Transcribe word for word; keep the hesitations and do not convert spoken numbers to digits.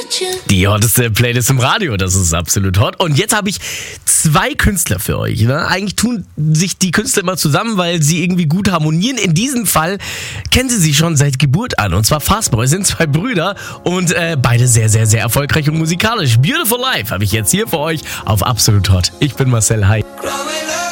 Die hotteste Playlist im Radio, das ist absolut hot. Und jetzt habe ich zwei Künstler für euch. Ne? Eigentlich tun sich die Künstler immer zusammen, weil sie irgendwie gut harmonieren. In diesem Fall kennen sie sich schon seit Geburt an. Und zwar Fastboy, sind zwei Brüder und äh, beide sehr, sehr, sehr erfolgreich und musikalisch. Beautiful Life habe ich jetzt hier für euch auf Absolut Hot. Ich bin Marcel, hi.